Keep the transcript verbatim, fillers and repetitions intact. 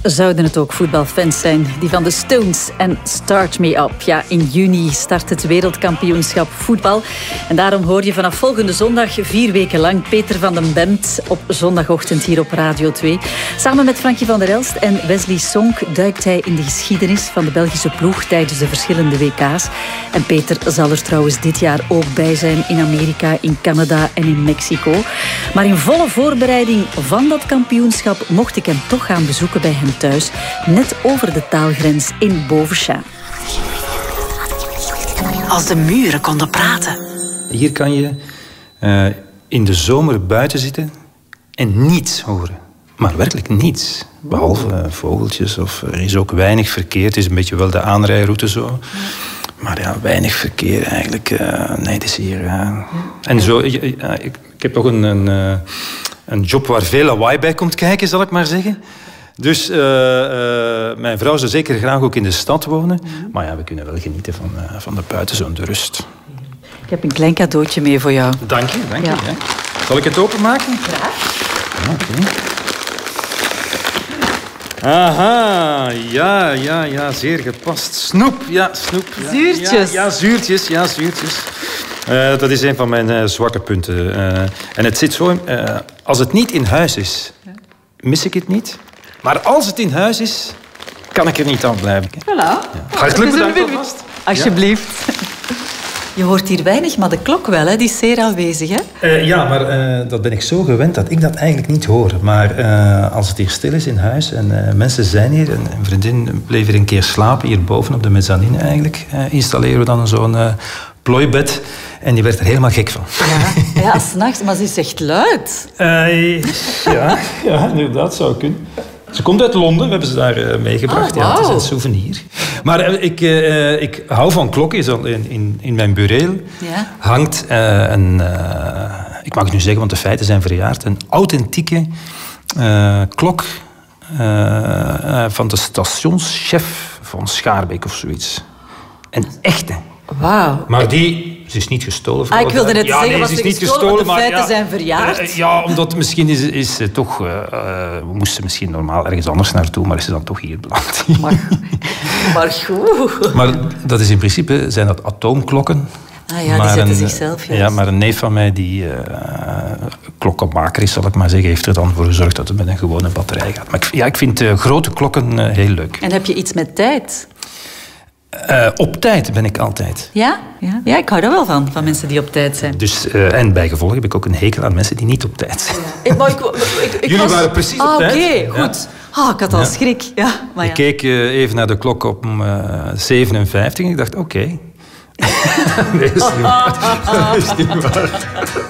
zouden het ook voetbalfans zijn, die van de Stones en Start Me Up. Ja, in juni start het wereldkampioenschap voetbal. En daarom hoor je vanaf volgende zondag vier weken lang Peter van den Bemt op zondagochtend hier op Radio twee. Samen met Frankie van der Elst en Wesley Sonk duikt hij in de geschiedenis van de Belgische ploeg tijdens de verschillende W K's. En Peter zal er trouwens dit jaar ook bij zijn in Amerika, in Canada en in Mexico. Maar in volle voorbereiding van dat kampioenschap mocht ik hem toch gaan bezoeken bij hem thuis, net over de taalgrens in Bovenchain. Als de muren konden praten. Hier kan je uh, in de zomer buiten zitten en niets horen. Maar werkelijk niets. Behalve uh, vogeltjes of er is ook weinig verkeer. Het is een beetje wel de aanrijroute zo. Maar ja, weinig verkeer eigenlijk. Uh, nee, het is hier... Uh... En zo... Uh, uh, ik, ik heb toch een... een uh, Een job waar veel lawaai bij komt kijken, zal ik maar zeggen. Dus uh, uh, mijn vrouw zou zeker graag ook in de stad wonen. Mm-hmm. Maar ja, we kunnen wel genieten van, uh, van de buitenzone, de rust. Ik heb een klein cadeautje mee voor jou. Dank je, dank je. Ja. Ja. Zal ik het openmaken? Graag. Ja, okay. Aha, ja, ja, ja, zeer gepast. Snoep, ja, snoep. Ja, zuurtjes. Ja, ja, zuurtjes, ja, zuurtjes. Uh, dat is een van mijn uh, zwakke punten. Uh, en het zit zo... Uh, als het niet in huis is, mis ik het niet. Maar als het in huis is, kan ik er niet aan blijven. Voilà. Ja. Hartelijk bedankt alvast. Alsjeblieft. Ja. Je hoort hier weinig, maar de klok wel, hè? Die is zeer aanwezig, hè? Uh, ja, maar uh, dat ben ik zo gewend dat ik dat eigenlijk niet hoor. Maar uh, als het hier stil is in huis en uh, mensen zijn hier... en een vriendin bleef hier een keer slapen, hier boven op de mezzanine eigenlijk... Uh, installeren we dan zo'n uh, plooibed... En die werd er helemaal gek van. Ja, ja, s'nachts, maar ze is echt luid. Uh, ja, ja, inderdaad, zou kunnen. Ze komt uit Londen, we hebben ze daar uh, meegebracht. Oh, wow. Ja, het is een souvenir. Maar uh, ik, uh, ik hou van klokken. In, in, in mijn bureel ja. hangt uh, een... Uh, ik mag het nu zeggen, want de feiten zijn verjaard. Een authentieke uh, klok uh, uh, van de stationschef van Schaarbeek of zoiets. Een echte. Wauw. Maar die... Ze is niet gestolen. Ah, ik wilde net ja, zeggen, nee, was ze is niet niet gestolen, gestolen, maar de feiten ja, zijn verjaard. Uh, ja, omdat misschien is, is ze toch... Uh, uh, moest ze misschien normaal ergens anders naartoe, maar is ze dan toch hier beland. Maar, maar goed. Maar dat is in principe, zijn dat atoomklokken. Ah ja, die zetten zichzelf juist. Ja, maar een neef van mij die uh, klokkenmaker is, zal ik maar zeggen, heeft er dan voor gezorgd dat het met een gewone batterij gaat. Maar ik, ja, ik vind uh, grote klokken uh, heel leuk. En heb je iets met tijd? Uh, op tijd ben ik altijd. Ja? Ja? Ja, ik hou er wel van, van mensen die op tijd zijn. Dus, uh, en bijgevolg heb ik ook een hekel aan mensen die niet op tijd zijn. Ja. Ik, maar ik, ik, ik Jullie was... waren precies ah, op tijd. Oké, okay, goed. Ja. Ah, ik had al ja. schrik. Ja, maar ja. Ik keek uh, even naar de klok op uh, zevenenvijftig en ik dacht, oké. Okay. Nee, dat is niet waar. Dat is niet waar.